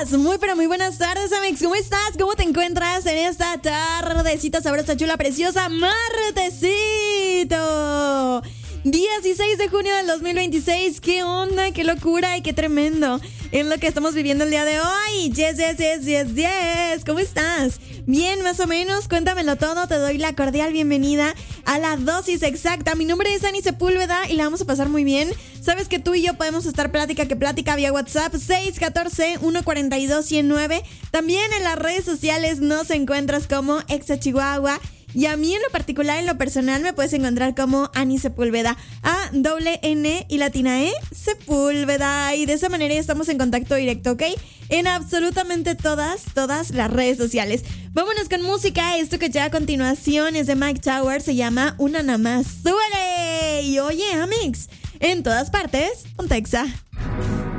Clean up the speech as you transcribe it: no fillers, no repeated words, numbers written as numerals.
Muy pero muy buenas tardes, Amex. ¿Cómo estás? ¿Cómo te encuentras en esta tardecita sabrosa, chula, preciosa, martesito? 16 de junio del 2026. ¿Qué onda? ¿Qué locura? Y qué tremendo es lo que estamos viviendo el día de hoy. Yes. ¿Cómo estás? Bien, más o menos. Cuéntamelo todo. Te doy la cordial bienvenida a la dosis exacta. Mi nombre es Ani Sepúlveda y la vamos a pasar muy bien. Sabes que tú y yo podemos estar plática vía WhatsApp 614-142-109. También en las redes sociales nos encuentras como Exa Chihuahua. Y a mí en lo particular, en lo personal, me puedes encontrar como Ani Sepúlveda. A-N y latina E, Sepúlveda. Y de esa manera ya estamos en contacto directo, ¿ok? En absolutamente todas las redes sociales. Vámonos con música. Esto que ya a continuación es de Mike Tower. Se llama Una Nada Más. ¡Súbele! Y oye, Amix, en todas partes, ponte Exa.